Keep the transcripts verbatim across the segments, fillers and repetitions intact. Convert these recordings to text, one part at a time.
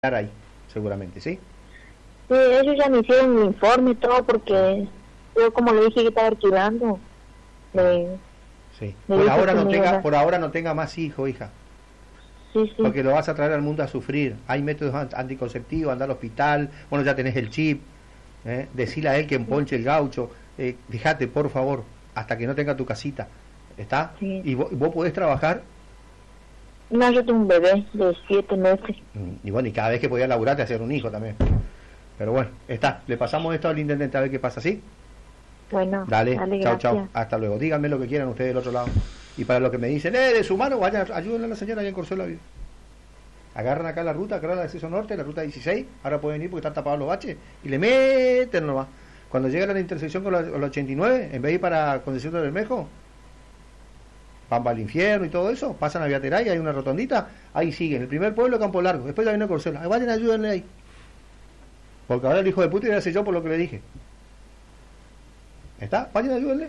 ahí, seguramente, ¿sí? Sí, ellos ya me hicieron mi informe y todo porque yo, como le dije que estaba archivando, le, Sí. le Por dije ahora que no me iban tenga, a... por ahora no tenga más hijos, hija, Sí, sí, porque lo vas a traer al mundo a sufrir. Hay métodos an- anticonceptivos, andar al hospital, bueno, ya tenés el chip, ¿eh? Decile a él que sí, emponche el gaucho, eh, fíjate, por favor, hasta que no tenga tu casita, ¿está? sí. Y vos, vos podés trabajar, No, yo tengo un bebé de siete meses. mm, y bueno, y cada vez que podías laburar te hacer un hijo también. Pero bueno, está, le pasamos esto al intendente a ver qué pasa, ¿sí? Bueno, Dale, dale, chao, chao, gracias. hasta luego. Díganme lo que quieran ustedes del otro lado. Y para lo que me dicen, eh, de su mano, vayan, ayúdenle a la señora allá en Corzuela. Agarran acá la ruta, acá la de acceso norte, la ruta dieciséis, ahora pueden ir porque están tapados los baches, y le meten nomás. Cuando llega a la intersección con la, con la ochenta y nueve, en vez de ir para Concepción del Bermejo, van para el infierno y todo eso, pasan a Viateray, hay una rotondita, ahí siguen, el primer pueblo Campo Largo, después ya viene Corzuela, vayan, ayúdenle ahí. Porque ahora el hijo de puta ya sé yo por lo que le dije. ¿Está? Vayan, ayúdenle.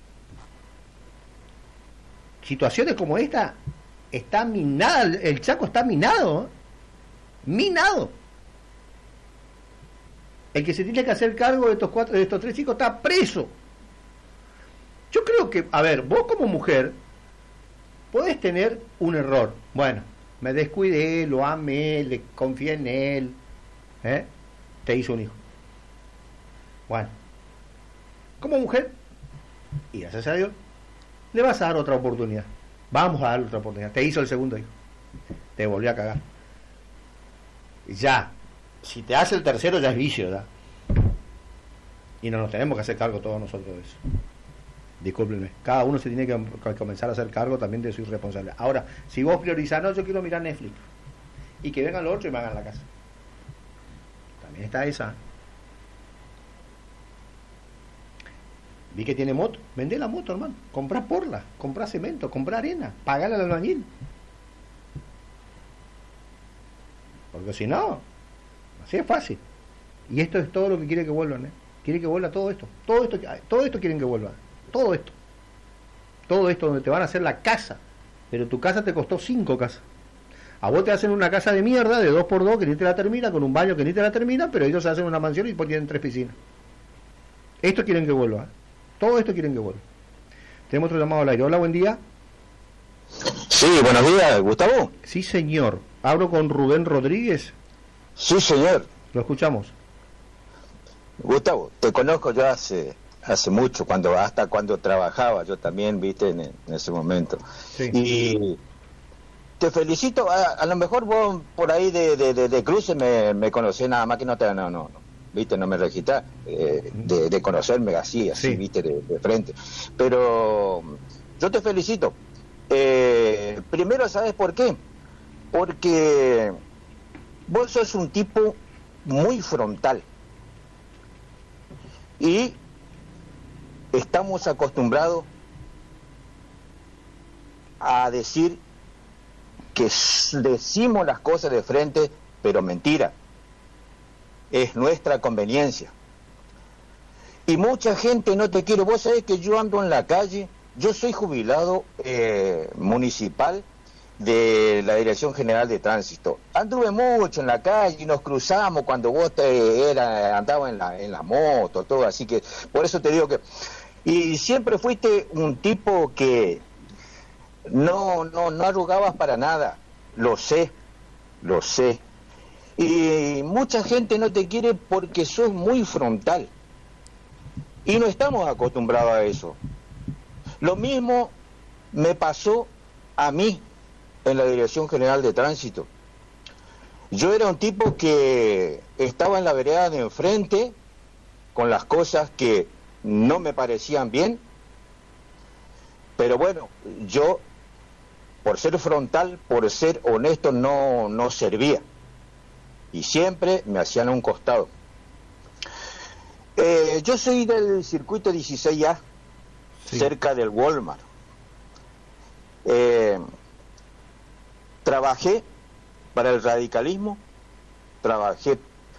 Situaciones como esta, está minada, el, el Chaco está minado, ¿eh? Minado. El que se tiene que hacer cargo de estos cuatro, de estos tres chicos está preso. Yo creo que, a ver, vos como mujer podés tener un error. Bueno, me descuidé, lo amé, le confié en él, ¿eh? Te hizo un hijo. Bueno, como mujer, y gracias a Dios, le vas a dar otra oportunidad. Vamos a darle otra oportunidad. Te hizo el segundo hijo. Te volvió a cagar. Ya. Si te hace el tercero ya es vicio, ¿verdad? Y no nos tenemos que hacer cargo todos nosotros de eso. Discúlpenme. Cada uno se tiene que comenzar a hacer cargo también de su irresponsabilidad. Ahora, si vos priorizás, no, yo quiero mirar Netflix. Y que vengan los otros y me hagan la casa. También está esa. Vi que tiene moto, vendé la moto, hermano, comprá porla, comprá cemento, comprá arena, pagale al albañil. Porque si no, así es fácil. Y esto es todo lo que quiere que vuelvan, ¿eh? Quiere que vuelva todo esto, todo esto, todo esto quieren que vuelva, todo esto. Todo esto donde te van a hacer la casa, pero tu casa te costó cinco casas. A vos te hacen una casa de mierda de dos por dos que ni te la termina, con un baño que ni te la termina, pero ellos se hacen una mansión y después tienen tres piscinas. Esto quieren que vuelva, ¿eh? Todo esto quieren que vuelva. Tenemos otro llamado al aire. Hola, buen día. Sí, buenos días, Gustavo. Sí, señor. Hablo con Rubén Rodríguez. Sí, señor. Lo escuchamos. Gustavo, te conozco yo hace hace mucho, cuando hasta cuando trabajaba yo también, viste, en, en ese momento. Sí. Y te felicito. A, a lo mejor vos por ahí de, de, de, de cruce me, me conocés, nada más que no te... No, no, no. Viste, no me registra eh, de, de conocerme así, así, sí. Viste, de, de frente. Pero yo te felicito. Eh, primero, ¿sabes por qué? Porque vos sos un tipo muy frontal. Y estamos acostumbrados a decir que decimos las cosas de frente, pero mentira. Es nuestra conveniencia. Y mucha gente no te quiere. Vos sabés que yo ando en la calle, yo soy jubilado eh, municipal de la Dirección General de Tránsito. Anduve mucho en la calle y nos cruzamos cuando vos te era, andabas en la, en la moto, todo, así que por eso te digo que... Y siempre fuiste un tipo que no, no, no arrugabas para nada, lo sé, lo sé. Y mucha gente no te quiere porque sos muy frontal. Y no estamos acostumbrados a eso. Lo mismo me pasó a mí en la Dirección General de Tránsito. Yo era un tipo que estaba en la vereda de enfrente con las cosas que no me parecían bien. Pero bueno, yo, por ser frontal, por ser honesto, no, no servía. Y siempre me hacían a un costado. Eh, yo soy del circuito dieciséis A, sí, cerca del Walmart. Eh, trabajé para el radicalismo, trabajé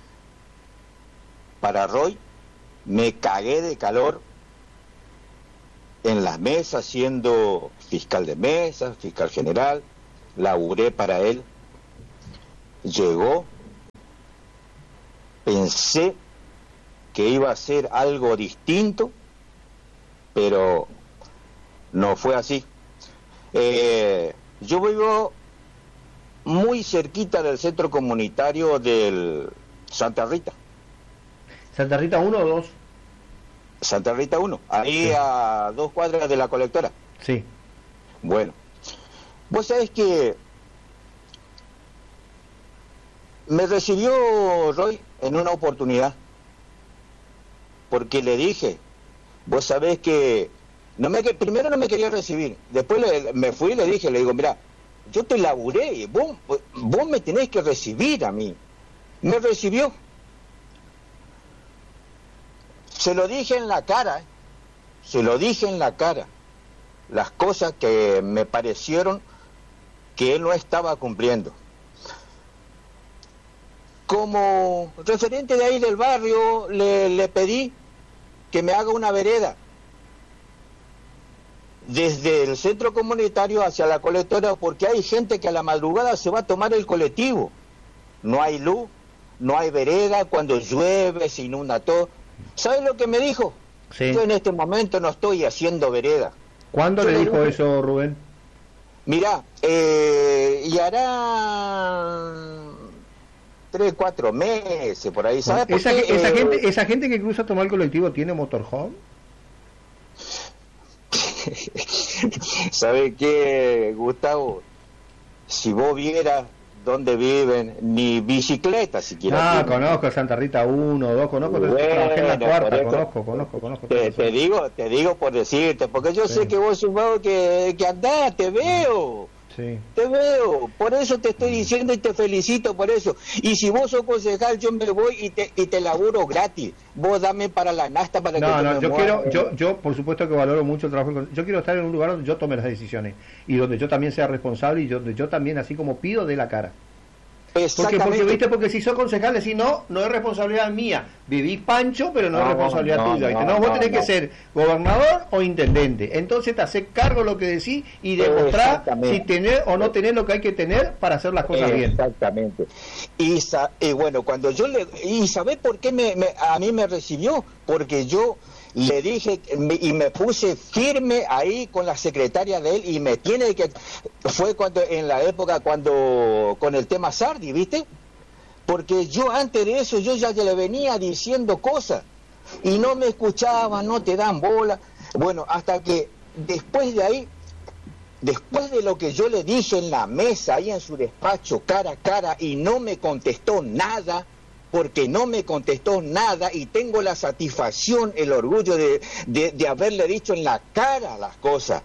para Roy, me cagué de calor en las mesas siendo fiscal de mesa, fiscal general, laburé para él, llegó pensé que iba a ser algo distinto, pero no fue así. Eh, yo vivo muy cerquita del centro comunitario del Santa Rita. ¿Santa Rita uno o dos? Santa Rita uno, ahí Sí. a dos cuadras de la colectora. Sí. Bueno, vos sabés que me recibió Roy en una oportunidad, porque le dije, vos sabés que no me que primero no me quería recibir, después le, me fui y le dije, le digo, mira, yo te laburé, vos, vos me tenés que recibir a mí. Me recibió. Se lo dije en la cara, ¿eh? se lo dije en la cara, las cosas que me parecieron que él no estaba cumpliendo. Como referente de ahí del barrio, le, le pedí que me haga una vereda desde el centro comunitario hacia la colectora, porque hay gente que a la madrugada se va a tomar el colectivo. No hay luz, no hay vereda, cuando llueve se inunda todo. ¿Sabes lo que me dijo? Sí. Yo en este momento no estoy haciendo vereda. ¿Cuándo Yo le le dijo dije- eso, Rubén? Mirá, eh, y hará tres, cuatro meses por ahí, ¿sabes por Esa, qué? esa Eh, gente, esa gente que cruza a tomar el colectivo tiene motorhome. ¿Sabe qué, Gustavo? Si vos vieras dónde viven, ni bicicleta siquiera Ah, tienen. conozco Santa Rita uno, dos, conozco, Bueno, trabajé en la cuarta, por eso- conozco, conozco, conozco. Te, te digo, te digo por decirte, porque yo Sí. sé que vos sos un vago que, que andás, te veo. Sí. Te veo, por eso te estoy diciendo y te felicito por eso. Y si vos sos concejal, yo me voy y te, y te laburo gratis. Vos dame para la nasta para que No, yo no, me yo mueva. quiero, yo, yo por supuesto que valoro mucho el trabajo. en- Yo quiero estar en un lugar donde yo tome las decisiones y donde yo también sea responsable y donde yo también, así como pido, de la cara. Porque, Exactamente. porque, viste, porque si sos concejal, decís, no, no es responsabilidad mía. Vivís pancho, pero no, No, es responsabilidad no, tuya. ¿Viste? no, No, vos no, tenés no. que ser gobernador o intendente. Entonces te haces cargo de lo que decís y demostrar Exactamente. si tener o no tener lo que hay que tener para hacer las cosas bien. Exactamente. Y, sa- y bueno, cuando yo le... ¿Y sabés por qué me, me- a mí me recibió? Porque yo le dije me- y me puse firme ahí con la secretaria de él y me tiene que... Fue cuando en la época cuando... con el tema Sardi, ¿viste? Porque yo antes de eso yo ya le venía diciendo cosas y no me escuchaban, no te dan bola. Bueno, hasta que después de ahí, después de lo que yo le dije en la mesa, ahí en su despacho, cara a cara, y no me contestó nada, porque no me contestó nada, y tengo la satisfacción, el orgullo de, de, de haberle dicho en la cara las cosas.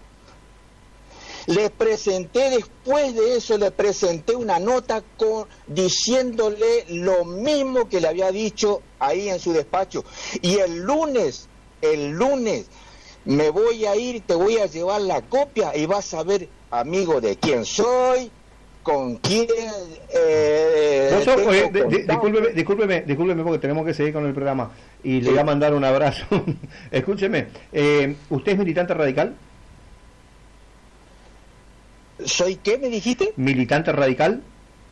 Le presenté, después de eso, le presenté una nota con, diciéndole lo mismo que le había dicho ahí en su despacho. Y el lunes, el lunes, me voy a ir, te voy a llevar la copia y vas a ver, amigo, de quién soy, con quién... Eh, Vos sos- tengo oye, de- de- contacto. discúlpeme, discúlpeme, discúlpeme porque tenemos que seguir con el programa y le voy a mandar un abrazo. Escúcheme, eh, ¿usted es militante radical? ¿Soy qué, me dijiste? ¿Militante radical?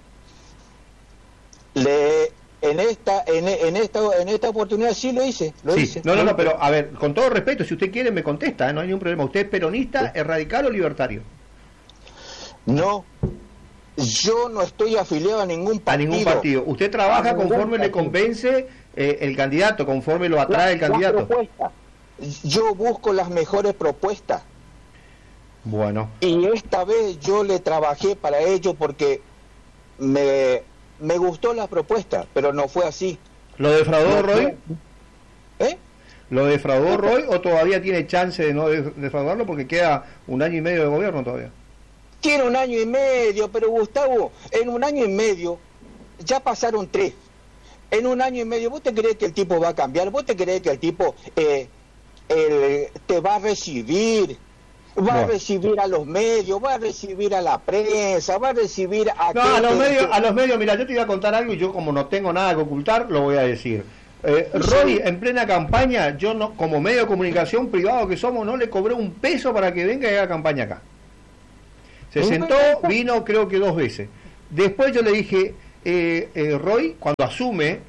Le, en esta en, en esta en esta oportunidad sí lo hice, lo Sí, hice. no, no, no, pero a ver, con todo respeto, si usted quiere me contesta, ¿eh? No hay ningún problema. ¿Usted es peronista, es radical o libertario? No, yo no estoy afiliado a ningún A partido. ningún partido. ¿Usted trabaja A ningún conforme le partido. convence eh, el candidato, conforme lo atrae el La- la candidato? propuesta. Yo busco las mejores propuestas Bueno, y esta vez yo le trabajé para ello porque me, me gustó la propuesta, pero no fue así. ¿lo defraudó No Roy? fue- ¿Eh? ¿Lo defraudó Roy o todavía tiene chance de no def- defraudarlo porque queda un año y medio de gobierno todavía? Tiene un año y medio, pero Gustavo, en un año y medio ya pasaron tres. En un año y medio, ¿vos te crees que el tipo va a cambiar? ¿Vos te crees que el tipo eh, el- te va a recibir? Va a No. recibir a los medios, va a recibir a la prensa, va a recibir a... No, a los aquel que- medios, a los medios, mira, yo te voy a contar algo y yo como no tengo nada que ocultar, lo voy a decir. Eh, Roy, en plena campaña, yo no, como medio de comunicación privado que somos, no le cobré un peso para que venga y haga campaña acá. Se sentó, vino creo que dos veces. Después yo le dije, eh, eh, Roy, cuando asume,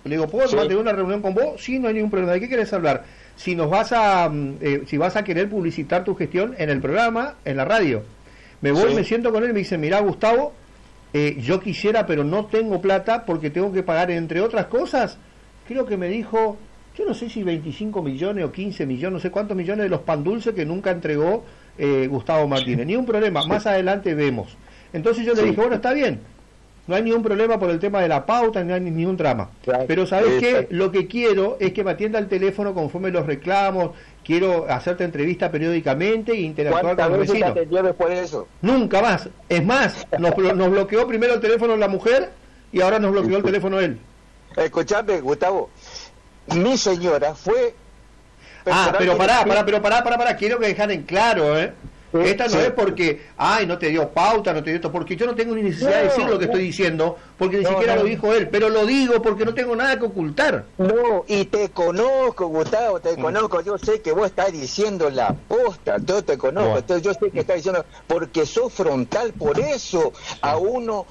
Le digo, ¿puedo Sí. mantener una reunión con vos? Sí, no hay ningún problema. ¿De qué querés hablar? Si nos vas a, mm, eh, si vas a querer publicitar tu gestión en el programa, en la radio. Me voy, Sí. me siento con él y me dice, mirá, Gustavo, eh, yo quisiera, pero no tengo plata porque tengo que pagar, entre otras cosas, creo que me dijo, yo no sé si veinticinco millones o quince millones, no sé cuántos millones de los pan dulces que nunca entregó eh, Gustavo Martínez. Ni un problema, más adelante vemos. Entonces yo le Sí. dije, bueno, está bien, no hay ningún problema por el tema de la pauta, no hay ni- ningún drama. Claro. Pero ¿sabes qué? Exacto. Lo que quiero es que me atienda el teléfono conforme los reclamos, quiero hacerte entrevista periódicamente e interactuar ¿Cuántas con los veces te vecinos. atendió después de eso? Nunca más. Es más, nos, blo- nos bloqueó primero el teléfono la mujer y ahora nos bloqueó el teléfono él. Escuchame, Gustavo, mi señora fue... Ah, personal pero pará, directivo- pará, pero pará, pará, pará, quiero que dejar en claro, ¿eh? Sí, Esta no sí. es porque, ay, no te dio pauta, no te dio esto, porque yo no tengo ni necesidad de No, decir lo que no. estoy diciendo, porque ni No, siquiera no. lo dijo él, pero lo digo porque no tengo nada que ocultar. No, y te conozco, Gustavo, te Mm. conozco, yo sé que vos estás diciendo la posta, yo te conozco, Bueno. entonces yo sé que estás diciendo, porque sos frontal, por eso a uno,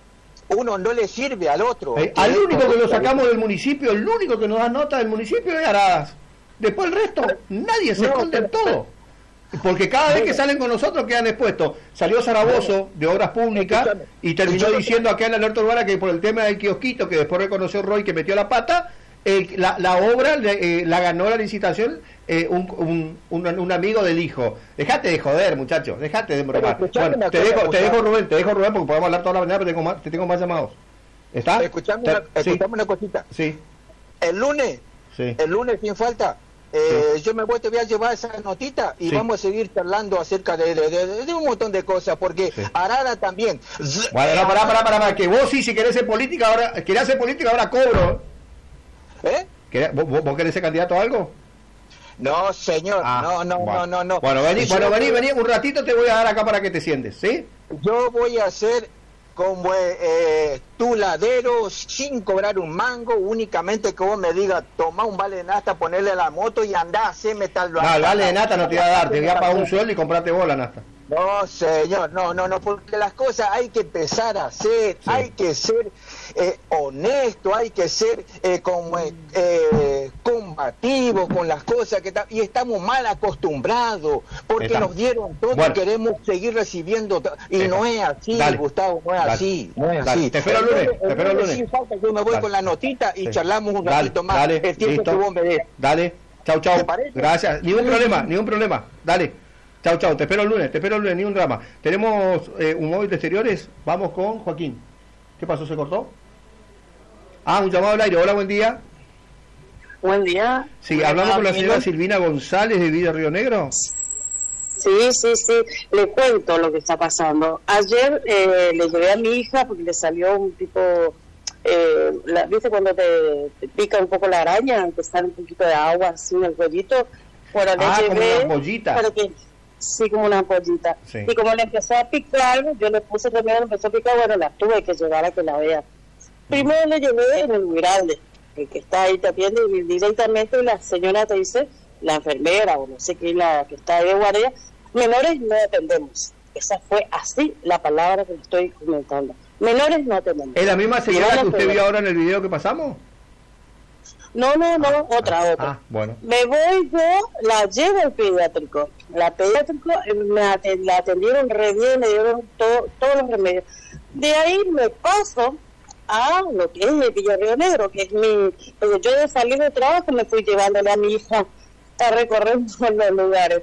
uno no le sirve al otro. Eh, al único que lo sacamos del municipio, el único que nos da nota del municipio es Aradas. Después el resto, nadie se No, esconde en pero- todo. Porque cada vez que salen con nosotros quedan expuestos. Salió Zaragoza de Obras Públicas Escúchame, y terminó escúchame. diciendo acá en la alerta urbana que por el tema del kiosquito, que después reconoció Roy que metió la pata, el- la, la obra le- eh, la ganó la licitación eh, un, un, un, un amigo del hijo. Dejate de joder, muchachos, dejate de bromar. escuchame Bueno, una te cosa, dejo, te Gustavo. dejo Rubén, te dejo Rubén porque podemos hablar toda la mañana, pero tengo más, te tengo más llamados. ¿Está? Escuchame, Te- una, sí, escuchame una cosita, sí, el lunes, sí. el lunes sin falta, eh, yo me voy, te voy a llevar esa notita y Sí. vamos a seguir charlando acerca de, de, de- de un montón de cosas, porque Sí. Arada también. Bueno, no, pará, pará, pará, pará, que vos sí, si querés ser política, ahora, querés hacer política, ahora cobro. ¿Eh? ¿Querés- vos, vos- vos querés ser candidato a algo? No, señor, Ah, no, no, bueno. no, no, no. Bueno, vení, Yo- bueno, vení, vení, un ratito te voy a dar acá para que te sientes, ¿sí? Yo voy a hacer como eh, eh, tu ladero sin cobrar un mango, únicamente que vos me digas, toma un vale de nasta, ponerle a la moto y andá, haceme tal... No, el vale de nata no te voy a dar, te voy a pagar un sueldo y comprarte vos la nasta. No, señor, no, no, no, porque las cosas hay que empezar a hacer, Sí. hay que ser eh, honesto, hay que ser eh, como eh, eh, combativo con las cosas que ta- y estamos mal acostumbrados, porque Está. nos dieron todo Bueno. y queremos seguir recibiendo to- y Está. no es así, Dale. Gustavo, no es Dale. así, no es Dale. así. Te espero el lunes, Entonces, te espero el lunes. sin falta, yo me voy Dale. con la notita y Sí. charlamos un Dale, ratito más, dale, el tiempo listo. que vos me des. Dale, chau, chau. ¿Te parece? Gracias, ningún problema, ningún problema. Dale, chau, chau, te espero el lunes, te espero el lunes, ningún drama. Tenemos eh, un móvil de exteriores, vamos con Joaquín. ¿Qué pasó, se cortó? Ah, un llamado al aire, hola, buen día. Buen día. Sí, hablamos con la Amigo. señora Silvina González de Villa Río Negro. Sí, sí, sí. Le cuento lo que está pasando. Ayer eh, le llevé a mi hija porque le salió un tipo, eh, la, ¿viste cuando te, te pica un poco la araña? Que sale un poquito de agua así en el cuellito. Bueno, le Ah, como llevé una pollita. para que, sí, como una pollita. Sí. Y como le empezó a picar, yo le puse remedio, le empezó a picar, bueno, la tuve que llevar a que la vea. Primero le llevé en el grande, el que está ahí te atiende y directamente la señora te dice, la enfermera o no sé qué, la que está ahí de guardia, menores no atendemos. Esa fue así la palabra que le estoy comentando. Menores no atendemos. ¿Es la misma señora Miramos que usted todo. vio ahora en el video que pasamos? No, no, no, otra, otra. Ah, bueno. Me voy yo, la llevo al pediátrico. La pediátrico eh, me aten- la atendieron re bien, le dieron todo, todos los remedios. De ahí me paso a lo que es el Villa Río Negro, que es mi... Porque yo de salir de trabajo me fui llevándole a mi hija a recorrer por los lugares.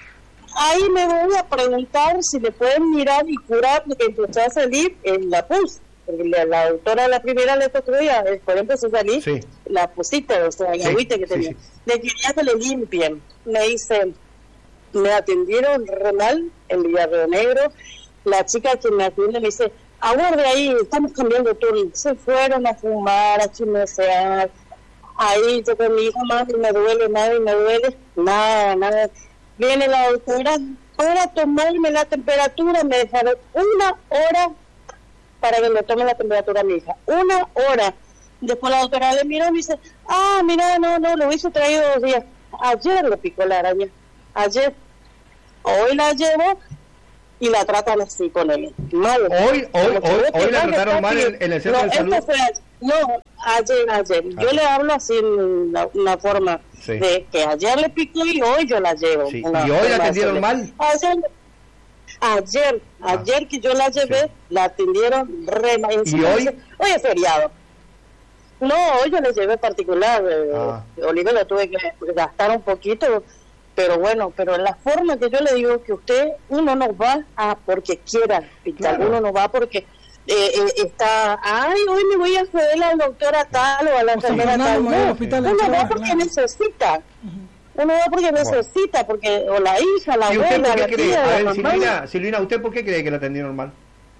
Ahí me voy a preguntar si le pueden mirar y curar, porque empezó a salir en la pus. Porque la, la doctora de la primera le tocó ya, después empezó a salir Sí. la pusita, o sea, la Sí, agüita que sí, tenía. sí. Le quería que le limpien. Me dicen, me atendieron re mal en Villa Río Negro. La chica que me atiende me dice, aguarde ahí, estamos cambiando turno. Se fueron a fumar, a chismosear. Ahí yo con mi hija, mami, me duele, mami, me duele. Nada, nada. Viene la doctora para tomarme la temperatura. Me dejaron una hora para que me tome la temperatura a mi hija. Una hora. Después la doctora le miró y me dice, ah, mira, no, no, lo hubiese traído dos días. Ayer le picó la araña. Ayer. Hoy la llevo y la tratan así con él. Mal. Hoy, hoy, Como que hoy, vos te hoy la vas a trataron estar mal bien. en, en el centro no, de salud. esto fue, no, ayer, ayer. Yo Ayer. le hablo así en una, una forma Sí. de que ayer le picó y hoy yo la llevo. Sí. Una ¿Y hoy la forma de atendieron hacerle. mal? Ayer, ayer, Ah. ayer que yo la llevé, Sí. la atendieron re mal. Encima hoy? dice, hoy es feriado. No, hoy yo le llevé particular. Eh, Ah. Oliver lo tuve que gastar un poquito, pero bueno, pero la forma que yo le digo que usted, uno no va a porque quiera picar, Claro. uno no va porque eh, eh, está, ay, hoy me voy a joder a la doctora tal o a la O San enfermera Fernando, tal. me voy al No, hospital de uno va Chihuahua, porque claro. necesita. Uno va porque necesita, porque o la hija, la ¿Y usted abuela, por la qué cree? tía, A la ver, mamá, Silvina, Silvina, ¿usted por qué cree que la atendieron mal?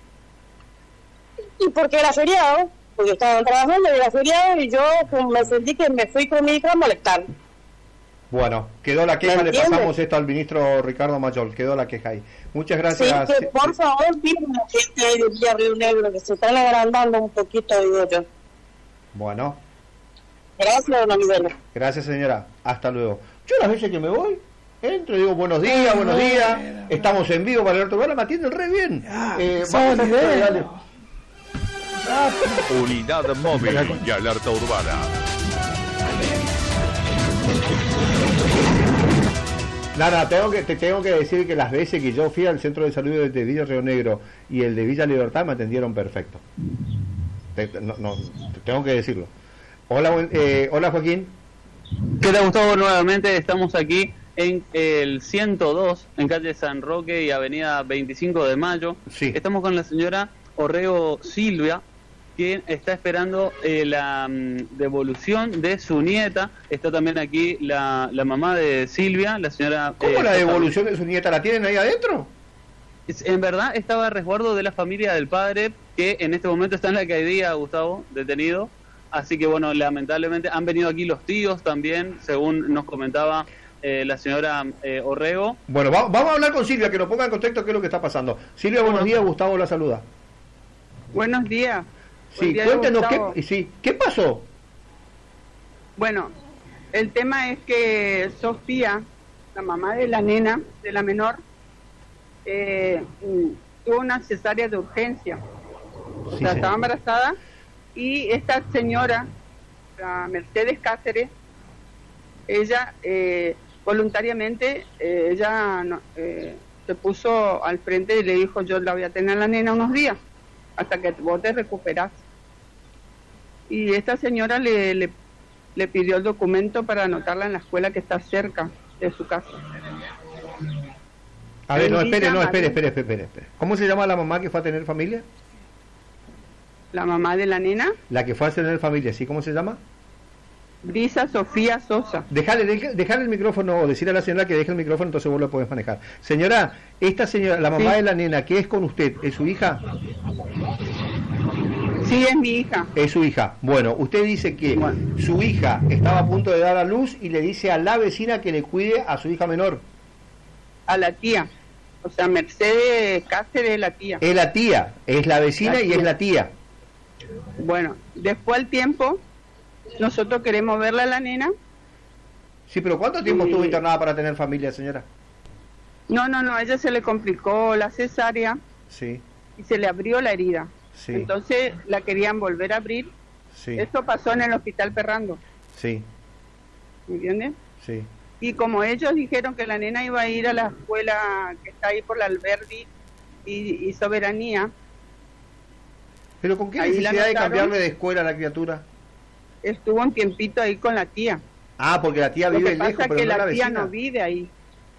y porque era feriado, porque estaban trabajando y era feriado y yo como me sentí que me fui con mi hija a molestar. Bueno, quedó la queja, ¿Me le entiende? pasamos esto al ministro Ricardo Mayol, quedó la queja ahí. Muchas Sí, gracias. que por favor, miren la gente ahí de Villa Río Negro, que se están agrandando un poquito, digo yo. Bueno, Gracias, don Miguel. gracias señora, hasta luego. Yo las veces que me voy, entro y digo buenos días, buenos días, estamos en vivo para el otro, me atienden re bien. Ah, Eh, son vamos a ideas. dale. Unidad móvil y alerta urbana. Nada, tengo que, te tengo que decir que las veces que yo fui al centro de salud de Villa Río Negro y el de Villa Libertad me atendieron perfecto. Te, no, no, te tengo que decirlo. Hola, buen- eh, hola Joaquín. ¿Qué tal, Gustavo? Nuevamente estamos aquí en el ciento dos, en calle San Roque y avenida veinticinco de mayo. Sí. Estamos con la señora Orrego Silvia, quien está esperando eh, la mm, devolución de su nieta. Está también aquí la, la mamá de Silvia, la señora... ¿Cómo eh, la Sosa. devolución de su nieta? ¿La tienen ahí adentro? Es- En verdad estaba a resguardo de la familia del padre, que en este momento está en la alcaldía, Gustavo, detenido. Así que bueno, lamentablemente han venido aquí los tíos también, según nos comentaba eh, la señora eh, Orrego. Bueno, va- vamos a hablar con Silvia, que nos ponga en contexto qué es lo que está pasando. Silvia, buenos días, Gustavo la saluda. Buenos días. Sí, Buen día, cuéntenos Gustavo. qué, sí, ¿qué pasó? Bueno, el tema es que Sofía, la mamá de la nena, de la menor, eh, mm, tuvo una cesárea de urgencia. O Sí, sea, sí. estaba embarazada y esta señora, la Mercedes Cáceres, ella eh, voluntariamente, eh, ella no- eh, se puso al frente y le dijo, yo la voy a tener a la nena unos días, hasta que vos te recuperás. Y esta señora le, le, le pidió el documento para anotarla en la escuela que está cerca de su casa. A ver, no, Bendita espere, no, espere, María. espere, espere, espere. ¿Cómo se llama la mamá que fue a tener familia? La mamá de la nena, La que fue a tener familia, ¿sí? ¿Cómo se llama? Brisa Sofía Sosa. Dejale, deja- dejale el micrófono, o decirle a la señora que deje el micrófono, entonces vos lo podés manejar. Señora, esta señora, la mamá Sí. de la nena, que es con usted, ¿es su hija? Sí, es mi hija. Es su hija. Bueno, usted dice que Bueno. su hija estaba a punto de dar a luz y le dice a la vecina que le cuide a su hija menor. A la tía. O sea, Mercedes Cáceres es la tía. Es la tía, es la vecina La y es tía. la tía. Bueno, después al tiempo, nosotros queremos verla a la nena. Sí, pero ¿cuánto tiempo Sí. estuvo internada para tener familia, señora? No, no, no, a ella se le complicó la cesárea Sí, y se le abrió la herida. sí, Entonces la querían volver a abrir. sí, Esto pasó en el hospital Perrando, sí, ¿me entiendes? sí. Y como ellos dijeron que la nena iba a ir a la escuela que está ahí por la Alberdi y, y Soberanía, Pero ¿con qué Ahí la necesidad de anotaron. cambiarle de escuela a la criatura? estuvo un tiempito ahí con la tía. Ah, porque la tía Lo vive que lejos, pasa es pero que no la la tía vecina. no vive ahí.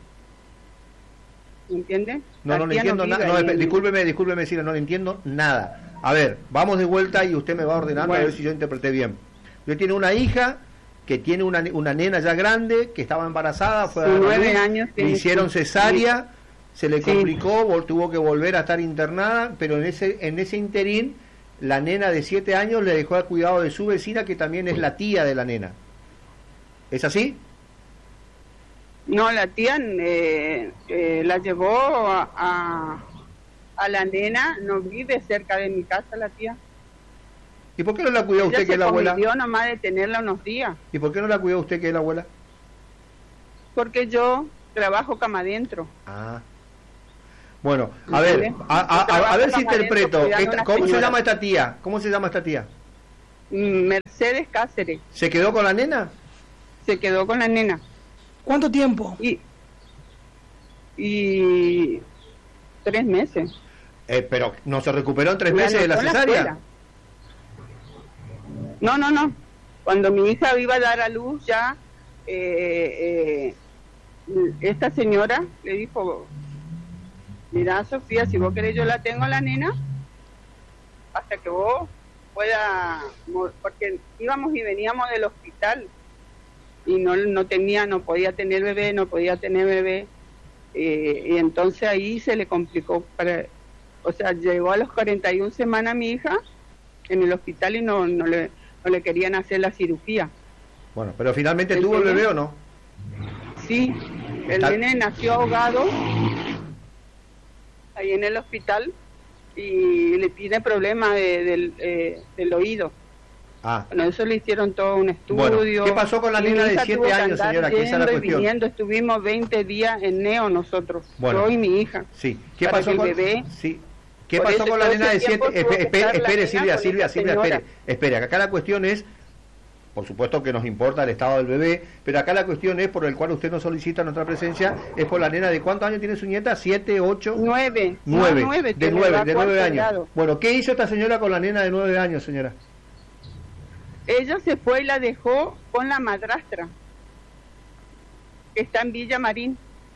¿Me entiendes? No, La no le tía entiendo vive nada. No, ahí espe- en- discúlpeme, discúlpeme, Cira, no le entiendo nada. A ver, vamos de vuelta y usted me va ordenando a Bueno. ver si yo interpreté bien. Usted tiene una hija que tiene una, una nena ya grande, que estaba embarazada, fue a Sí, dar a nueve luz, años le tiene, hicieron sí. cesárea, se le Sí. complicó, vol- tuvo que volver a estar internada, pero en ese, en ese interín, la nena de siete años le dejó al cuidado de su vecina, que también es la tía de la nena. ¿Es así? No, la tía eh, eh, la llevó a, a, a la nena, no vive cerca de mi casa la tía. ¿Y por qué no la cuidó Ella usted, que se es la abuela? convirtió nomás de tenerla unos días, ¿Y por qué no la cuidó usted, que es la abuela? porque yo trabajo cama adentro. Ah. Bueno, a ¿Entiende? ver, a, a- Yo a- a ver trabajo si cama adentro interpreto. cuidando Esta- una ¿Cómo se señora. llama esta tía? ¿Cómo se llama esta tía? Mercedes Cáceres. ¿Se quedó con la nena? Se quedó con la nena. ¿Cuánto tiempo? Y, y tres meses. Eh, pero no se recuperó en tres Me meses de la anotó en cesárea. escuela. No, no, no. Cuando mi hija iba a dar a luz ya, eh, eh, esta señora le dijo, mira Sofía, si vos querés yo la tengo a la nena, hasta que vos pueda, porque íbamos y veníamos del hospital y no, no tenía, no podía tener bebé, no podía tener bebé, eh, y entonces ahí se le complicó, para, o sea, llegó a los cuarenta y una semanas mi hija en el hospital y no, no, le, no le querían hacer la cirugía. Bueno, pero finalmente ¿El tuvo el nene? bebé o no? Sí, el Tal- nene nació ahogado ahí en el hospital y le tiene problemas de, del, eh, del oído. Ah, Bueno, eso le hicieron todo un estudio. Bueno, ¿qué pasó con la y mi nena de hija siete tuvo que años, andar señora? Que esa es la yendo y cuestión. viniendo. Estuvimos veinte días en Neo nosotros, Bueno. yo y mi hija. sí. ¿Qué Para pasó que el con bebé- sí. ¿Qué Por pasó eso con la todo nena ese de siete? tiempo tuvo que Espere, estar la espere, nena Silvia, con Silvia, esta Silvia, señora. espere, espere. Acá la cuestión es, por supuesto que nos importa el estado del bebé, pero acá la cuestión es por el cual usted no solicita nuestra presencia, es por la nena de ¿cuántos años tiene su nieta? ¿Siete, ocho? Nueve. Nueve, No, nueve de tiene, nueve, va a de nueve cuarto años. grado. Bueno, ¿qué hizo esta señora con la nena de nueve años, señora? Ella se fue y la dejó con la madrastra, que está en Villa Marín.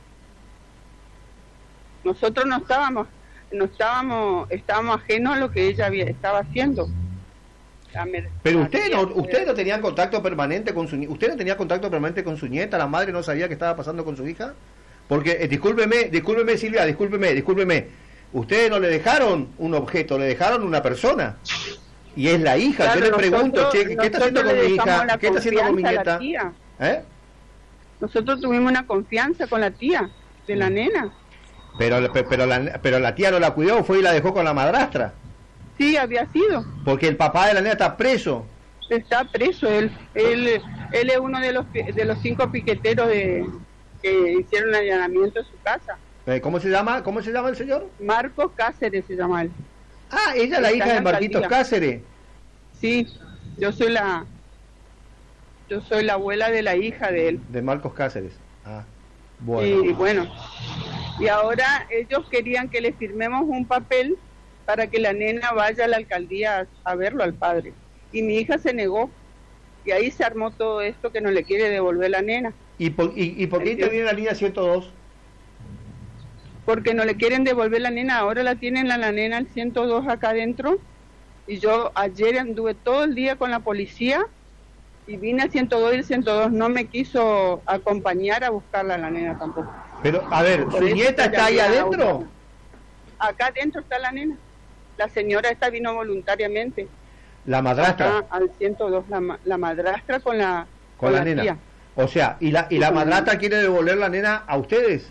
Nosotros no estábamos, no estábamos, estábamos ajenos a lo que ella había, estaba haciendo. La mer- Pero la usted tía, no, usted no eh, tenía contacto permanente con su ni- usted no tenía contacto permanente con su nieta, la madre no sabía qué estaba pasando con su hija, porque eh, discúlpeme, discúlpeme Silvia, discúlpeme, discúlpeme, ustedes no le dejaron un objeto, le dejaron una persona y es la hija. claro, Yo le pregunto, nosotros- che, ¿qué está haciendo nosotros con le mi dejamos hija? la ¿Qué está haciendo con mi confianza a la nieta? tía. ¿Eh? Nosotros tuvimos una confianza con la tía de la nena. Pero pero la pero la tía no la cuidó, fue y la dejó con la madrastra, Sí, había sido. porque el papá de la nena está preso. Está preso él. Él, él es uno de los pi- de los cinco piqueteros de que hicieron un allanamiento en su casa. Eh, ¿Cómo se llama? ¿Cómo se llama el señor? Marcos Cáceres se llama él. Ah, ella es la Está hija en de la Marquitos alcaldía. Cáceres. Sí, yo soy la yo soy la abuela de la hija de él. De Marcos Cáceres. Ah, bueno. Y bueno, y ahora ellos querían que le firmemos un papel para que la nena vaya a la alcaldía a, a verlo al padre. Y mi hija se negó. Y ahí se armó todo esto que no le quiere devolver la nena. ¿Y por, y, y por qué Entiendo. interviene la línea ciento dos? Porque no le quieren devolver la nena. Ahora la tienen la, la nena al ciento dos acá adentro. Y yo ayer anduve todo el día con la policía y vine al ciento dos y el ciento dos no me quiso acompañar a buscarla a la nena tampoco. Pero, a ver, Por ¿su eso nieta que está ahí llamé a adentro? auto. Acá adentro está la nena. La señora esta vino voluntariamente. La madrastra, Acá al ciento dos, la, ma- la madrastra con la, con la nena. tía. O sea, ¿y la, y la Con la madrastra nena. quiere devolver la nena a ustedes?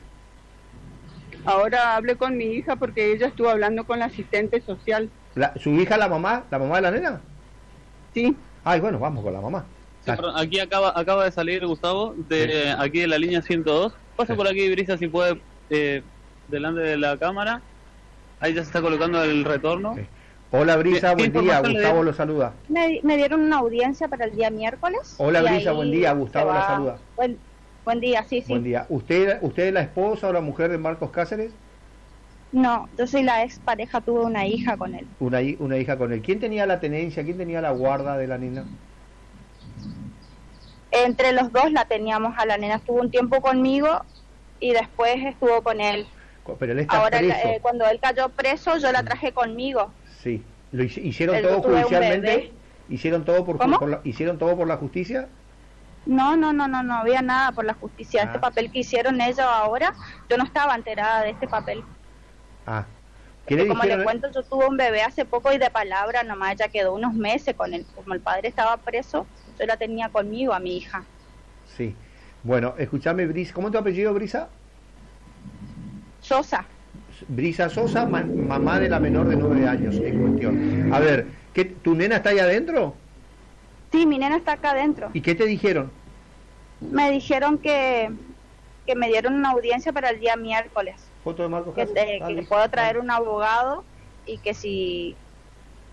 Ahora hablé con mi hija porque ella estuvo hablando con la asistente social. La- ¿Su hija, la mamá, la mamá de la nena? Sí, Ay, bueno, vamos con la mamá. Sí, perdón, aquí acaba acaba de salir Gustavo de eh, aquí de la línea ciento dos. Pasa Sí. por aquí, Brisa, si puede, eh, delante de la cámara. Ahí ya se está colocando el retorno. Sí. Hola Brisa, ¿Qué- qué buen día, información le Gustavo dieron? lo saluda. Me, me dieron una audiencia para el día miércoles. Hola, y Brisa, ahí buen día, se Gustavo va- la saluda. Buen, buen día, sí, sí. Buen día. ¿Usted, ¿Usted es la esposa o la mujer de Marcos Cáceres? No, yo soy la ex pareja, tuve una hija con él. Una, hi- una hija con él. ¿Quién tenía la tenencia? ¿Quién tenía la guarda de la nena? Entre los dos la teníamos a la nena, estuvo un tiempo conmigo y después estuvo con él. Co- Pero él está Ahora, preso. eh, cuando él cayó preso, yo la traje conmigo. Sí. ¿Lo hici- hicieron Él todo tuve un judicialmente? bebé. ¿Hicieron todo por, ¿Cómo? por la, ¿Hicieron todo por la justicia? No, no, no, no, no había nada por la justicia. Ah. Este papel que hicieron ellos ahora, yo no estaba enterada de este papel. Ah. ¿Qué le Como dijeron? le cuento, yo tuve un bebé hace poco y de palabra nomás, ella quedó unos meses con él. Como el padre estaba preso, yo la tenía conmigo a mi hija. Sí. Bueno, escúchame, Brisa. ¿Cómo es tu apellido, Brisa? Sosa. Brisa Sosa, ma- mamá de la menor de nueve años en cuestión. A ver, ¿qué, ¿tu nena está ahí adentro? Sí, mi nena está acá adentro. ¿Y qué te dijeron? Me dijeron que, que me dieron una audiencia para el día miércoles. ¿Foto de Marcos Que, Cáceres? te- Dale, que puedo traer dale. un abogado y que si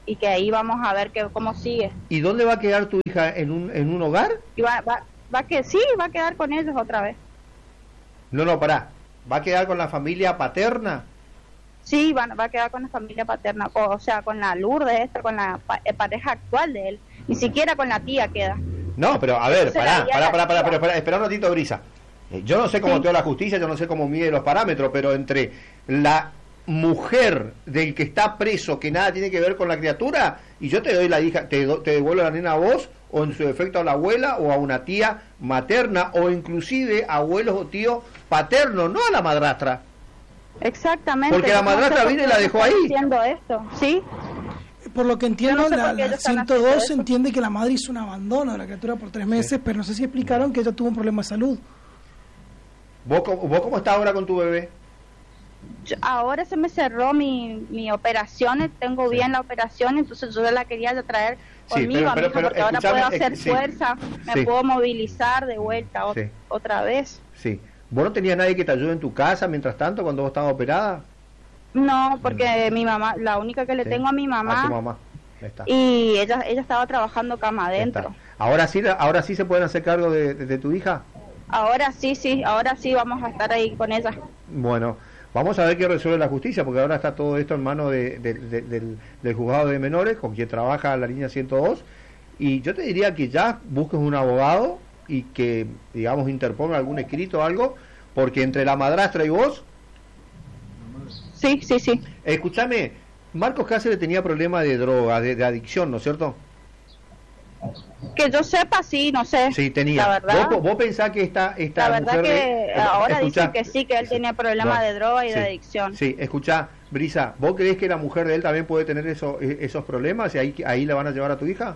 y que ahí vamos a ver que, cómo sigue. ¿Y dónde va a quedar tu hija? ¿En un, en un hogar? Y va, va, va que sí, va a quedar con ellos otra vez. No, no, pará. ¿Va a quedar con la familia paterna? Sí, va, va a quedar con la familia paterna, o, o sea, con la Lourdes, esta, con la pa, eh, pareja actual de él. Ni siquiera con la tía queda. No, pero a ver, Eso pará, sería pará, la pará, pará, tía. pero pará, espera un ratito, Brisa. Eh, Yo no sé cómo Sí. actúa la justicia, yo no sé cómo mide los parámetros, pero entre la mujer del que está preso, que nada tiene que ver con la criatura, y yo te doy la hija, te, do- te devuelvo la nena a vos, o en su defecto a la abuela, o a una tía materna, o inclusive abuelos o tíos paternos, no a la madrastra. Exactamente. Porque la Yo no sé madrastra por vino y qué la ellos dejó están ahí. haciendo esto, ¿sí? Por lo que entiendo, Yo no sé la, por qué la ellos están ciento haciendo dos eso. entiende que la madre hizo un abandono de la criatura por tres meses, pero no sé si explicaron que ella tuvo un problema de salud. ¿Vos, cómo- vos cómo estás ahora con tu bebé? Yo- ahora se me cerró mi, mi operación, tengo Sí. bien la operación, entonces yo la quería ya traer Sí, conmigo pero- a mi pero- hija, pero porque ahora escuchame, puedo eh, hacer sí. fuerza, me Sí. puedo movilizar de vuelta ot- Sí. otra vez. Sí. ¿Vos no tenías nadie que te ayude en tu casa mientras tanto cuando vos estabas operada? No, porque mi mamá, la única que le Sí. tengo a mi mamá, A tu mamá. Ahí está. y ella ella estaba trabajando cama Ahí está. adentro. Ahora sí, ahora sí se pueden hacer cargo de, de- de tu hija. Ahora sí, sí, ahora sí vamos a estar ahí con ella. Bueno, vamos a ver qué resuelve la justicia, porque ahora está todo esto en manos de, de- de- del, del juzgado de menores, con quien trabaja la línea ciento dos, y yo te diría que ya busques un abogado y que, digamos, interponga algún escrito o algo, porque entre la madrastra y vos, Sí, sí, sí. escúchame, Marcos Cáceres tenía problemas de droga, de, de adicción, ¿no es cierto? Que yo sepa, sí, no sé. Sí, tenía. La verdad, ¿Vos, vos pensás que esta, esta la verdad mujer que de- ahora escuchá, dicen que sí, que él tenía problemas no, de droga y sí, de adicción. Sí, escuchá, Brisa, ¿vos creés que la mujer de él también puede tener eso, eh, esos problemas y ahí, ahí la van a llevar a tu hija?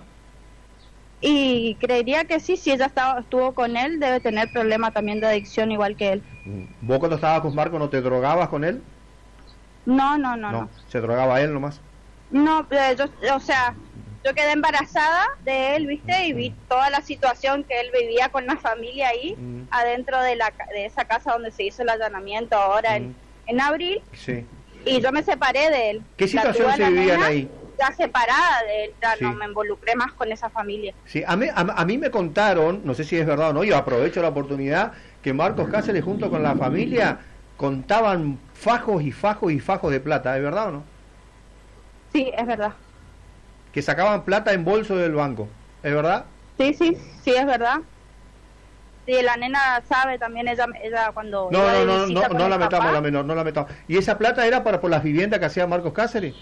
Y creería que sí, si ella estaba, estuvo con él, debe tener problemas también de adicción igual que él. ¿Vos cuando estabas con Marco no te drogabas con él? No, no, no, no. se drogaba él nomás. No, eh, yo, o sea, yo quedé embarazada de él, ¿viste? Y vi toda la situación que él vivía con la familia ahí, Mm. adentro de la ca- de esa casa donde se hizo el allanamiento ahora en, Mm. en abril, Sí. y yo me separé de él. ¿Qué La situación tuve a se la vivían nena ahí? Ya separada de él, ya Sí. no me involucré más con esa familia. Sí, a mí, a, a mí me contaron, no sé si es verdad o no, yo aprovecho la oportunidad, que Marcos Cáceres junto con la familia contaban fajos y fajos y fajos de plata, ¿es verdad o no? Sí, es verdad. Que sacaban plata en bolso del banco, ¿es verdad? Sí, sí, sí, es verdad. Sí, la nena sabe también, ella, ella cuando... No, iba no, de no, visita no, con no el la metamos papá. la menor, no la metamos. ¿Y esa plata era para por las viviendas que hacía Marcos Cáceres?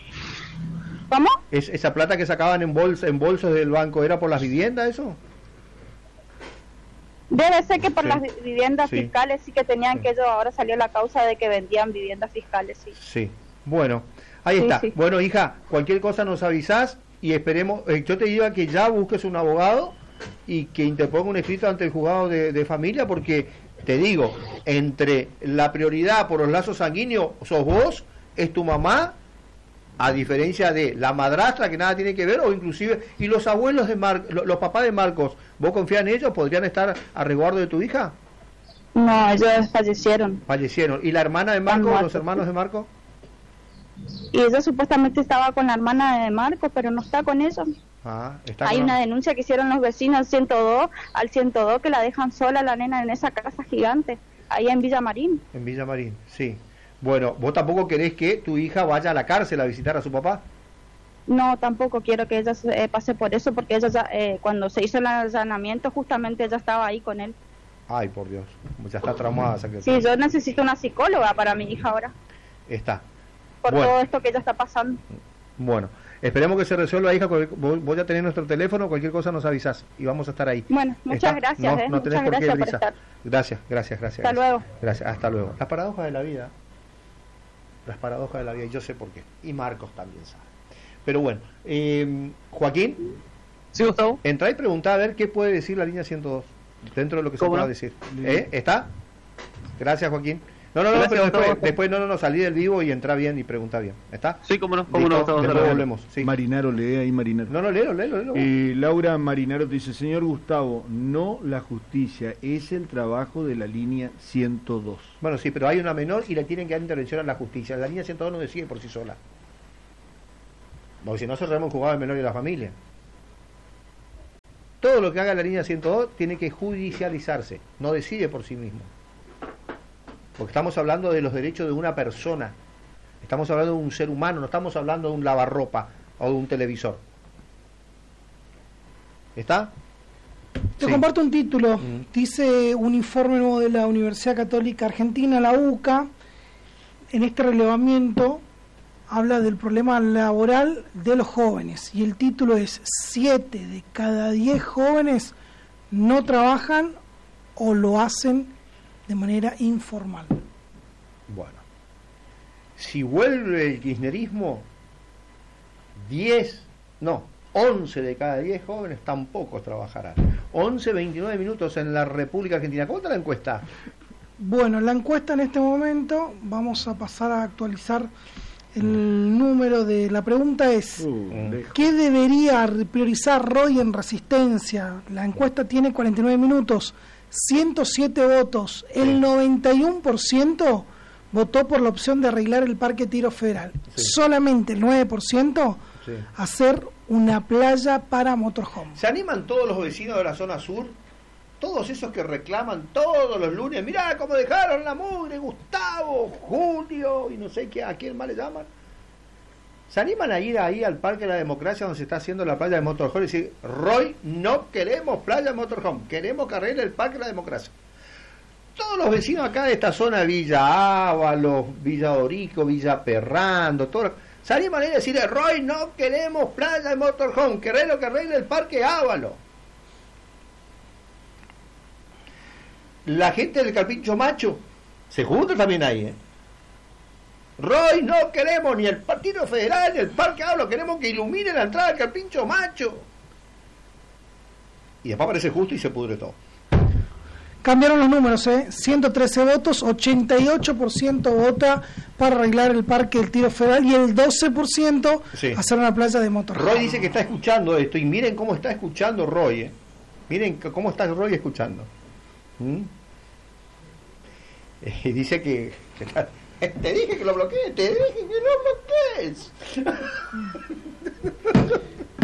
¿Cómo? Es, ¿Esa plata que sacaban en, bols, en bolsos del banco era por las viviendas eso? Debe ser que por Sí. las vi- viviendas Sí. fiscales sí que tenían Sí. que ellos, ahora salió la causa de que vendían viviendas fiscales, sí. Sí, bueno, ahí Sí, está. sí. Bueno, hija, cualquier cosa nos avisás y esperemos, eh, yo te digo que ya busques un abogado y que interponga un escrito ante el juzgado de, de familia, porque te digo, entre la prioridad por los lazos sanguíneos sos vos, es tu mamá, a diferencia de la madrastra que nada tiene que ver, o inclusive, y los abuelos de Mar, lo- los papás de Marcos, ¿vos confías en ellos? ¿Podrían estar a resguardo de tu hija? No, ellos fallecieron. Fallecieron. ¿Y la hermana de Marcos, muertos, los hermanos de Marcos? Y ella supuestamente estaba con la hermana de Marco, pero no está con ellos. Ah, está Hay con la- una denuncia que hicieron los vecinos al ciento dos, al ciento dos, que la dejan sola la nena en esa casa gigante, ahí en Villa Marín. En Villa Marín, sí. Bueno, ¿vos tampoco querés que tu hija vaya a la cárcel a visitar a su papá? No, tampoco quiero que ella se- eh, pase por eso, porque ella ya, eh, cuando se hizo el allanamiento, justamente ella estaba ahí con él. Ay, por Dios, ya está traumada esa Sí, criatura. yo necesito una psicóloga para mi hija ahora, Está. por Bueno. todo esto que ella está pasando. Bueno, esperemos que se resuelva, hija. cual- Vos vos ya tenés nuestro teléfono, cualquier cosa nos avisás y vamos a estar ahí. Bueno, muchas ¿Está? gracias, No, eh, no tenés muchas por qué, gracias por Brisa. estar. Gracias, gracias, gracias. Hasta gracias. luego. Gracias, hasta luego. Las paradojas de la vida. Las paradojas de la vida, y yo sé por qué. Y Marcos también sabe. Pero bueno, eh, Joaquín, Sí, Gustavo. entra y pregunta a ver qué puede decir la línea ciento dos dentro de lo que se ¿Cómo pueda no? decir. ¿Eh? ¿Está? Gracias, Joaquín. No, no, no, Gracias, pero después, Gustavo. después no, no, no, salí del vivo y entra bien y pregunta bien. ¿Está? Sí, cómo no, cómo Listo, no, Gustavo. después hasta luego. volvemos. Sí. Marinaro, lee ahí Marinaro. No, no, léelo, léelo, léelo. Eh, Laura Marinaro te dice, señor Gustavo, no la justicia, es el trabajo de la línea ciento dos. Bueno, sí, pero hay una menor y le tienen que dar intervención a la justicia. La línea ciento dos no decide por sí sola. Porque si no cerramos el juzgado del menor y la familia. Todo lo que haga la línea ciento dos tiene que judicializarse, no decide por sí mismo. Porque estamos hablando de los derechos de una persona, estamos hablando de un ser humano, no estamos hablando de un lavarropa o de un televisor. ¿Está? Te Sí. comparto un título. Mm. Dice un informe nuevo de la Universidad Católica Argentina, la U C A. En este relevamiento habla del problema laboral de los jóvenes. Y el título es: siete de cada diez jóvenes no trabajan o lo hacen de manera informal. Bueno, si vuelve el kirchnerismo, diez, no, once de cada diez jóvenes tampoco trabajarán. once, veintinueve minutos en la República Argentina. ¿Cómo está la encuesta? Bueno, la encuesta en este momento, vamos a pasar a actualizar el número de... La pregunta es, Uh, lejos. ¿qué debería priorizar Roy en Resistencia? La encuesta tiene cuarenta y nueve minutos, ciento siete votos, el noventa y uno por ciento votó por la opción de arreglar el Parque Tiro Federal. Sí. Solamente el nueve por ciento Sí. hacer una playa para motorhome. ¿Se animan todos los vecinos de la zona sur? Todos esos que reclaman todos los lunes, mirá cómo dejaron la mugre, Gustavo, Julio, y no sé qué, a quién más le llaman. ¿Se animan a ir ahí al Parque de la Democracia donde se está haciendo la playa de motorhome y decir, Roy, no queremos playa de motorhome, queremos que arregle el Parque de la Democracia? Todos los vecinos acá de esta zona, Villa Ábalos, Villa Dorico, Villa Perrando, todo, se animan a ir a decirle, Roy, no queremos playa de motorhome, queremos que arregle el Parque Ábalos. La gente del Carpincho Macho se junta también ahí, ¿eh? Roy, no queremos ni el Partido Federal ni el Parque Ábalos, queremos que ilumine la entrada del Carpincho Macho. Y después aparece Justo y se pudre todo. Cambiaron los números, ¿eh? ciento trece votos, ochenta y ocho por ciento vota para arreglar el Parque del Tiro Federal y el doce por ciento Sí. hacer una playa de motorhome. Roy dice que está escuchando esto y miren cómo está escuchando Roy, ¿eh? Miren c- cómo está Roy escuchando. ¿Mm? Y dice que, que está- te dije que lo bloquees, te dije que lo bloquees.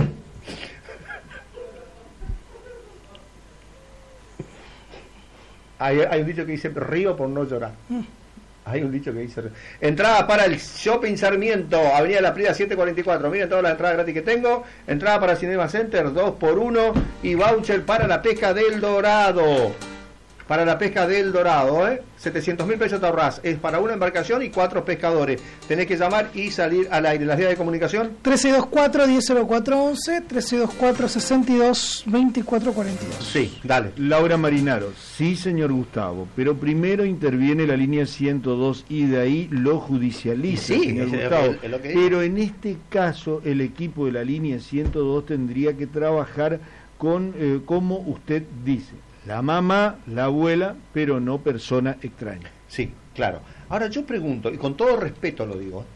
Hay, hay un dicho que dice río por no llorar. Hay un dicho que dice entrada para el Shopping Sarmiento, Avenida La Prida setecientos cuarenta y cuatro. Miren todas las entradas gratis que tengo. Entrada para Cinema Center dos por uno y voucher para la pesca del Dorado. Para la pesca del Dorado, ¿eh? setecientos mil pesos te ahorrás. Es para una embarcación y cuatro pescadores. Tenés que llamar y salir al aire. Las vías de comunicación. trece veinticuatro, diez cero cuatro once, trece veinticuatro, sesenta y dos, veinticuatro cuarenta y dos. Sí, dale. Laura Marinaro, sí señor Gustavo, pero primero interviene la línea ciento dos y de ahí lo judicializa, Sí, señor es- es- Gustavo. es lo que digo. Pero en este caso el equipo de la línea ciento dos tendría que trabajar con, eh, como usted dice, la mamá, la abuela, pero no persona extraña. Sí, claro. Ahora yo pregunto, y con todo respeto lo digo,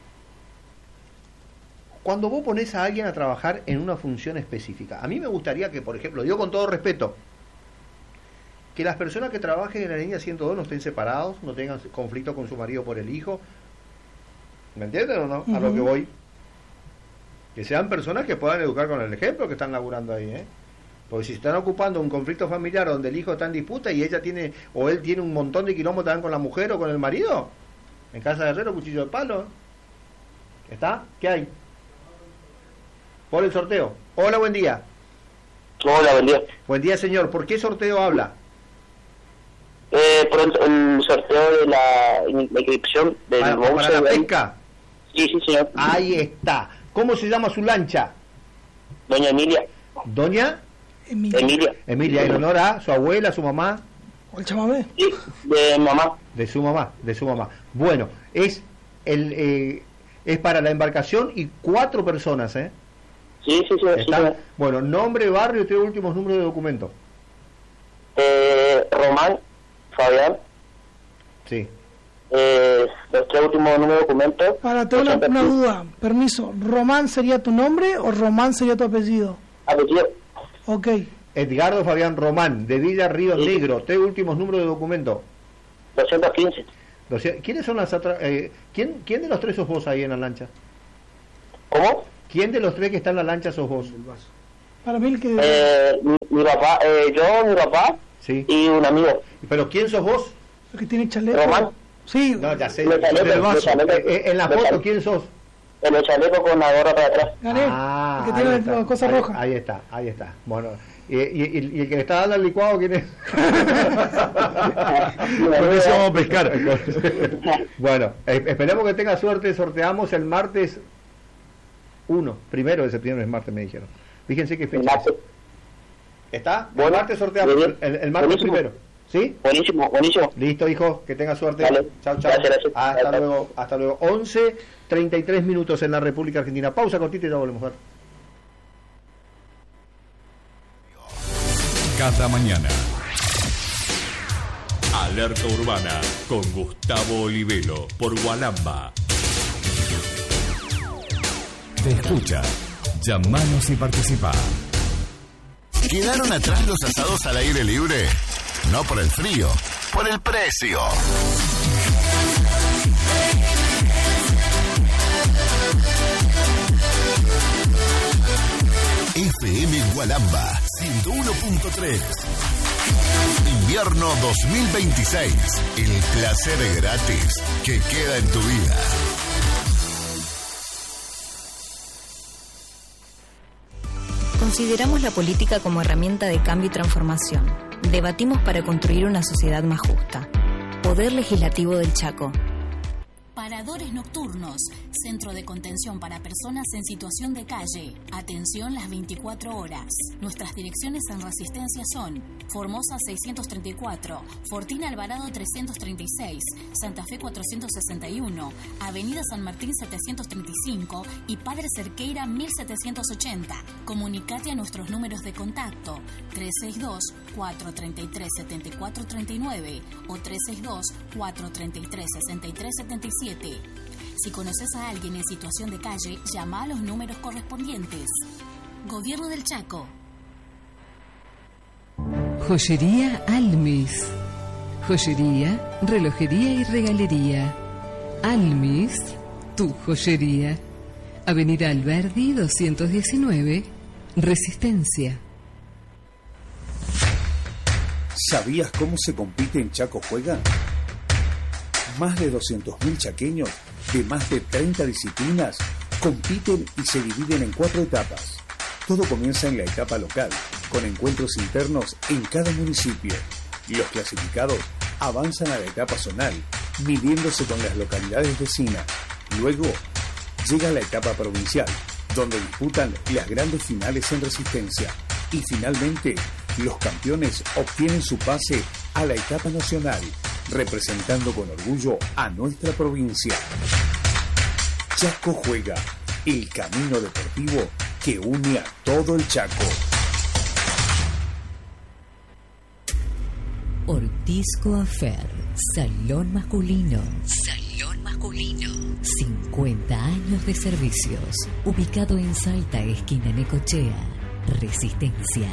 cuando vos pones a alguien a trabajar en una función específica, a mí me gustaría que, por ejemplo, digo con todo respeto, que las personas que trabajen en la línea ciento dos no estén separados, no tengan conflicto con su marido por el hijo. ¿Me entienden o no? A lo Ujú. que voy. Que sean personas que puedan educar con el ejemplo que están laburando ahí, ¿eh? Porque si se están ocupando un conflicto familiar donde el hijo está en disputa y ella tiene, o él tiene un montón de kilómetros también con la mujer o con el marido, en casa de herrero, cuchillo de palo. ¿eh? ¿Está? ¿Qué hay? Por el sorteo. Hola, buen día. Hola, buen día. Buen día, señor. ¿Por qué sorteo habla? Eh, por el, el sorteo de la, in- la inscripción del ¿Para, para voucher la de- pesca? Sí, sí, señor. Ahí está. ¿Cómo se llama su lancha? Doña Emilia. ¿Doña? Emilia. Emilia. Emilia, en honor a su abuela, su mamá. ¿O el chamamé? Sí, de mamá. De su mamá, de su mamá. Bueno, es el eh, es para la embarcación y cuatro personas, ¿eh? Sí, sí, sí. sí, ¿Está? señor. Bueno, nombre, barrio y tres últimos números de documento. Eh, Román, Fabián. Sí. Eh, los tres últimos números de documentos. Ahora, tengo una, ochenta una y cinco. duda. Permiso, ¿Román sería tu nombre o Román sería tu apellido? Apellido. Ok. Edgardo Fabián Román, de Villa Río Sí. Negro, tres últimos números de documento. doscientos quince. Doce- ¿Quiénes son las atra- eh, ¿quién, ¿Quién de los tres sos vos ahí en la lancha? ¿Cómo? ¿Quién de los tres que está en la lancha sos vos? Para mí el que... Eh, mi, mi papá, eh, yo, mi papá sí. y un amigo. ¿Pero quién sos vos? El que tiene chaleco. ¿Román? Sí. No, ya sé. Me chaleco, Del vaso. me chaleco. Eh, en la Me foto, chaleco. ¿quién sos? En el chaleco con la gorra para atrás. Gané. Ah, el que ahí tiene está. la cosa ahí, roja. Ahí está, ahí está. Bueno, y, y, y, y el que le está dando el licuado, ¿quién es? Con eso vamos a pescar. Bueno, eh, esperemos que tenga suerte. Sorteamos el martes uno, primero de septiembre es martes, me dijeron. Fíjense qué fecha es. ¿Está? Bueno, el martes sorteamos, bien. el, el martes Buenísimo. primero. ¿Sí? Buenísimo, buenísimo. Listo, hijo, que tenga suerte. Dale. Chao, chao. Gracias, gracias. Hasta Gracias. luego, hasta luego. once treinta y tres minutos en la República Argentina. Pausa cortita y ya volvemos a ver. Cada mañana. Alerta Urbana con Gustavo Olivero por Gualamba. Te escucha. Llamanos y participa. ¿Quedaron atrás los asados al aire libre? No por el frío, por el precio. F M Gualamba ciento uno punto tres. Invierno dos mil veintiséis. El placer gratis que queda en tu vida. Consideramos la política como herramienta de cambio y transformación. Debatimos para construir una sociedad más justa. Poder Legislativo del Chaco. Paradores nocturnos, centro de contención para personas en situación de calle. Atención las veinticuatro horas. Nuestras direcciones en Resistencia son Formosa seiscientos treinta y cuatro, Fortina Alvarado trescientos treinta y seis, Santa Fe cuatrocientos sesenta y uno, Avenida San Martín setecientos treinta y cinco y Padre Cerqueira mil setecientos ochenta. Comunicate a nuestros números de contacto tres seis dos, cuatro tres tres, siete cuatro tres nueve o tres seis dos, cuatro tres tres, seis tres siete siete. Si conoces a alguien en situación de calle, llama a los números correspondientes. Gobierno del Chaco. Joyería Almis. Joyería, relojería y regalería. Almis, tu joyería. Avenida Alberdi doscientos diecinueve, Resistencia. ¿Sabías cómo se compite en Chaco Juega? Más de doscientos mil chaqueños de más de treinta disciplinas compiten y se dividen en cuatro etapas. Todo comienza en la etapa local, con encuentros internos en cada municipio. Los clasificados avanzan a la etapa zonal, midiéndose con las localidades vecinas. Luego llega la etapa provincial, donde disputan las grandes finales en Resistencia. Y finalmente, los campeones obtienen su pase a la etapa nacional, representando con orgullo a nuestra provincia. Chaco Juega, el camino deportivo que une a todo el Chaco. Ortiz Coafer, salón masculino. Salón masculino. cincuenta años de servicios. Ubicado en Salta, esquina Necochea. Resistencia.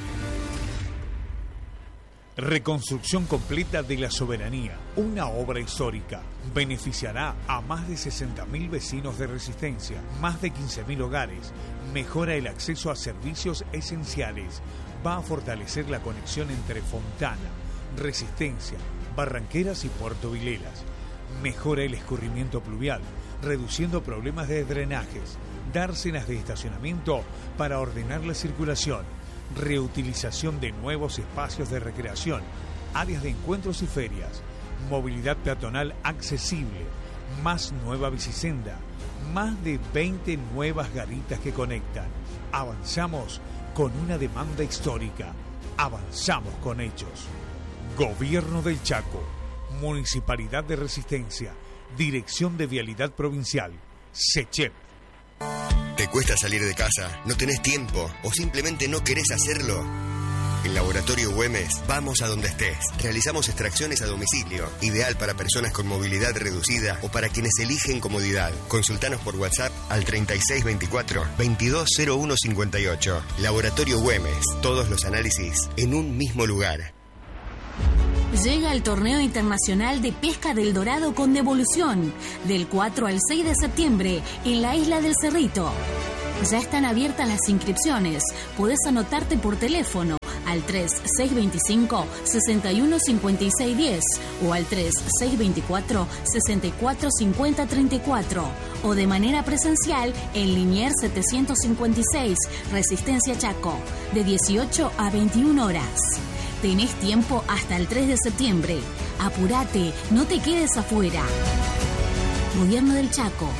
Reconstrucción completa de la Soberanía, una obra histórica. Beneficiará a más de sesenta mil vecinos de Resistencia, más de quince mil hogares. Mejora el acceso a servicios esenciales. Va a fortalecer la conexión entre Fontana, Resistencia, Barranqueras y Puerto Vilelas. Mejora el escurrimiento pluvial, reduciendo problemas de drenajes. Dársenas de estacionamiento para ordenar la circulación. Reutilización de nuevos espacios de recreación, áreas de encuentros y ferias, movilidad peatonal accesible, más nueva bicisenda, más de veinte nuevas garitas que conectan. Avanzamos con una demanda histórica, avanzamos con hechos. Gobierno del Chaco, Municipalidad de Resistencia, Dirección de Vialidad Provincial, SECHEP. ¿Te cuesta salir de casa? ¿No tenés tiempo? ¿O simplemente no querés hacerlo? En Laboratorio Güemes, vamos a donde estés. Realizamos extracciones a domicilio, ideal para personas con movilidad reducida o para quienes eligen comodidad. Consultanos por WhatsApp al treinta y seis veinticuatro, veintidós cero uno cincuenta y ocho. Laboratorio Güemes, todos los análisis en un mismo lugar. Llega el Torneo Internacional de Pesca del Dorado con devolución, del cuatro al seis de septiembre, en la isla del Cerrito. Ya están abiertas las inscripciones. Podés anotarte por teléfono al tres seis dos cinco, seis uno cinco seis uno cero o al tres seis dos cuatro, seis cuatro cinco cero tres cuatro o de manera presencial en Liniers setecientos cincuenta y seis, Resistencia Chaco, de dieciocho a veintiuna horas. Tenés tiempo hasta el tres de septiembre. Apurate, no te quedes afuera. Gobierno del Chaco.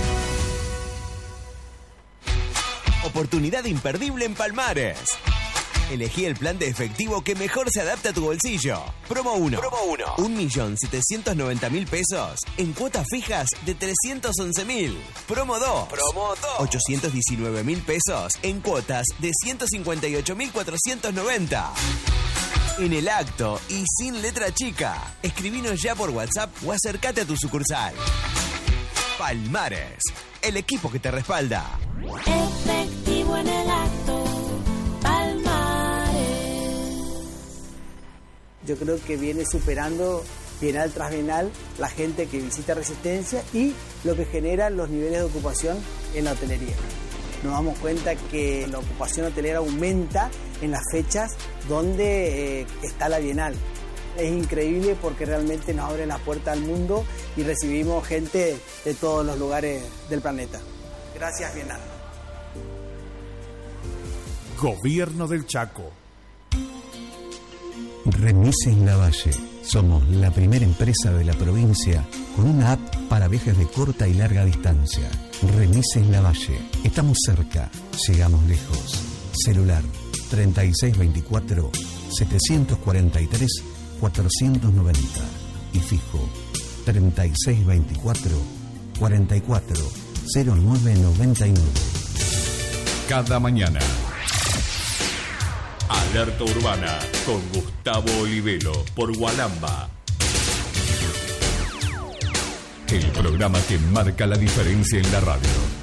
Oportunidad imperdible en Palmares. Elegí el plan de efectivo que mejor se adapta a tu bolsillo. Promo uno. Promo uno. un millón setecientos noventa mil pesos en cuotas fijas de trescientos once mil. Promo dos. Promo dos. ochocientos diecinueve mil pesos en cuotas de ciento cincuenta y ocho mil cuatrocientos noventa. En el acto y sin letra chica. Escribinos ya por WhatsApp o acércate a tu sucursal. Palmares, el equipo que te respalda. Efectivo en el acto, Palmares. Yo creo que viene superando bienal tras bienal la gente que visita Resistencia y lo que genera los niveles de ocupación en la hotelería. Nos damos cuenta que la ocupación hotelera aumenta en las fechas donde eh, está la bienal. Es increíble porque realmente nos abre la puerta al mundo y recibimos gente de todos los lugares del planeta. Gracias, Bienal. Gobierno del Chaco. Remises Lavalle. Somos la primera empresa de la provincia con una app para viajes de corta y larga distancia. Remises Lavalle. Estamos cerca, llegamos lejos. Celular treinta y seis veinticuatro, setecientos cuarenta y tres, cuatrocientos noventa y fijo treinta y seis veinticuatro, cuarenta y cuatro, cero nueve noventa y nueve. Cada mañana. Alerta Urbana con Gustavo Olivelo por Gualamba. El programa que marca la diferencia en la radio.